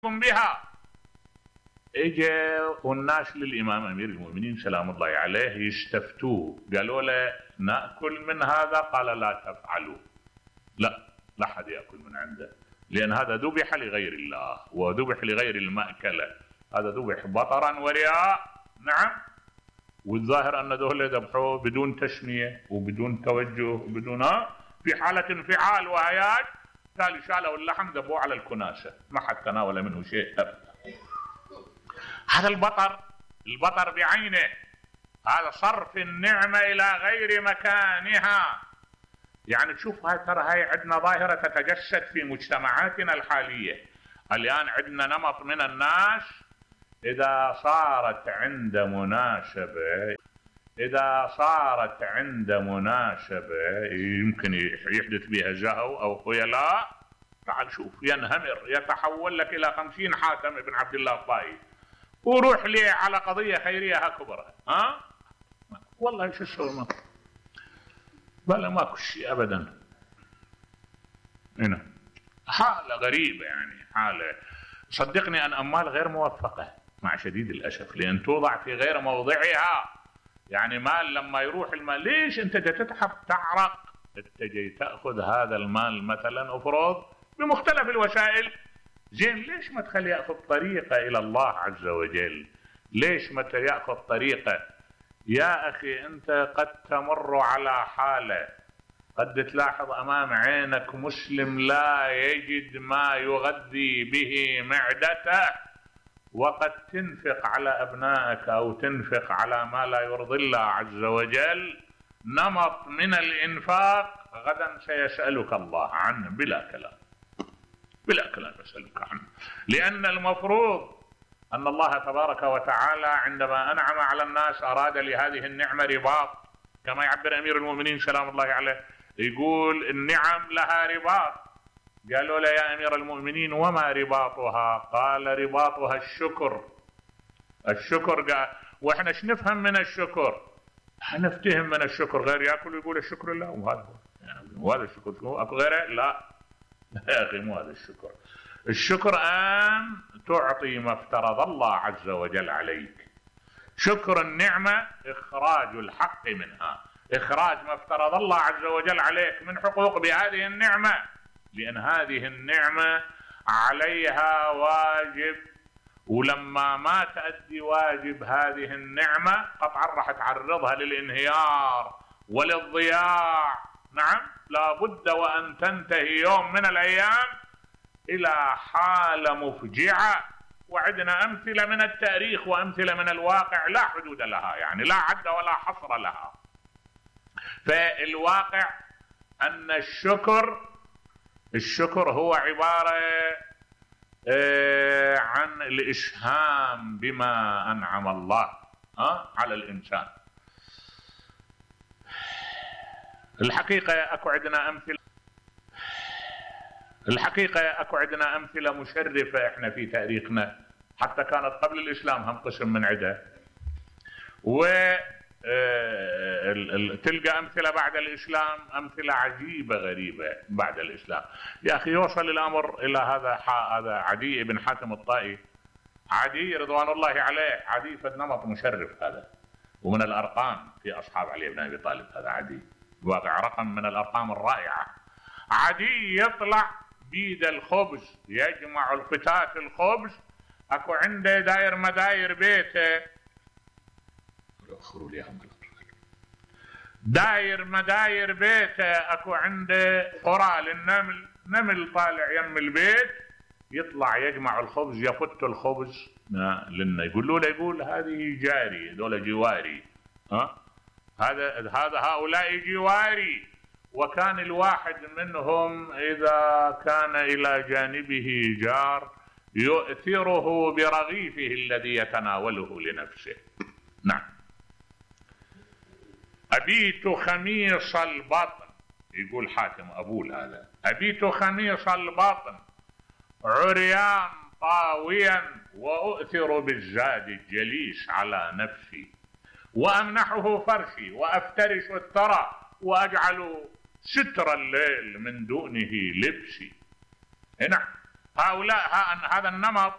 بها. اجا والناس للامام امير المؤمنين سلام الله عليه يستفتوه، قالوا له ناكل من هذا؟ قال لا تفعلوا، لا حد ياكل من عنده، لان هذا ذبح لغير الله وذبح لغير المأكله، هذا ذبح بطرا ورياء. نعم. والظاهر ان ذول ذبحوه بدون تسميه وبدون توجه وبدون في حاله انفعال وهياج، تالي شالوا اللحم ذبوه على الكناسه، ما حد تناول منه شيء ابدا. هذا البطر بعينه، هذا صرف النعمه الى غير مكانها. يعني تشوف هاي، ترى هاي عندنا ظاهره تتجسد في مجتمعاتنا الحاليه. الان عندنا نمط من الناس إذا صارت عند مناسبة يمكن يحدث بها زهو أو خيلاء، تعال شوف ينهمر، يتحول لك إلى 50 حاتم ابن عبد الله الطائي، وروح لي على قضية خيرية كبرى. والله شو السوى؟ بلا ماكو شيء أبدا. هنا حالة غريبة، يعني حالة صدقني أن أموال غير موفقة مع شديد الأسف، لأن توضع في غير موضعها. يعني مال لما يروح المال، ليش أنت تتعب تعرق، أنت جاي تأخذ هذا المال مثلا أفرض بمختلف الوسائل، زين ليش ما تخلي يأخذ طريقة إلى الله عز وجل؟ ليش ما يأخذ طريقة؟ يا أخي أنت قد تمر على حالة، قد تلاحظ أمام عينك مسلم لا يجد ما يغذي به معدته، وقد تنفق على أبنائك أو تنفق على ما لا يرضي الله عز وجل، نمط من الإنفاق غدا سيسألك الله عنه بلا كلام يسألك عنه. لأن المفروض أن الله تبارك وتعالى عندما أنعم على الناس أراد لهذه النعمة رباط، كما يعبر أمير المؤمنين سلام الله عليه، يقول النعم لها رباط. قالوا له يا أمير المؤمنين وما رباطها؟ قال رباطها الشكر. قال واحنا ايش نفهم من الشكر؟ نفتهم من الشكر غير ياكل ويقول الشكر لله، وهذا وهذا الشكر اكو غيره؟ لا يا اخي مو هذا الشكر. الشكر ان تعطي ما افترض الله عز وجل عليك. شكر النعمه اخراج الحق منها، اخراج ما افترض الله عز وجل عليك من حقوق بهذه النعمه، لأن هذه النعمة عليها واجب، ولما ما تأدي واجب هذه النعمة قطعا راح تعرضها للانهيار وللضياع. نعم، لابد وأن تنتهي يوم من الأيام إلى حالة مفجعة، وعندنا أمثلة من التاريخ وأمثلة من الواقع لا حدود لها، يعني لا عد ولا حصر لها. فالواقع أن الشكر هو عبارة عن الإسهام بما أنعم الله على الإنسان. الحقيقة أكو عندنا أمثلة مشرفة إحنا في تاريخنا، حتى كانت قبل الإسلام هم قسم من عدة، تلقى أمثلة بعد الإسلام، أمثلة عجيبة غريبة بعد الإسلام. يا أخي يوصل الأمر إلى هذا عدي بن حاتم الطائي، عدي رضوان الله عليه، عدي فد نمط مشرف هذا، ومن الأرقام في أصحاب علي بن أبي طالب. هذا عدي واقع رقم من الأرقام الرائعة. عدي يطلع بيد الخبز، يجمع القتات الخبز، أكو عنده داير مداير بيته، داير مداير بيته، اكو عنده قرى للنمل، نمل طالع يم البيت، يطلع يجمع الخبز، يفت الخبز لنا، يقول هذه جاري، هذول جواري، هذا هؤلاء جواري. وكان الواحد منهم اذا كان الى جانبه جار يؤثره برغيفه الذي يتناوله لنفسه. نعم. أبيت خميص البطن، يقول حاتم أبول هذا، أبيت خميص البطن عريان طاويا، وأؤثر بالزاد الجليس على نفسي، وأمنحه فرشي، وأفترش الثرى، وأجعل ستر الليل من دونه لبسي. هنا هؤلاء هذا النمط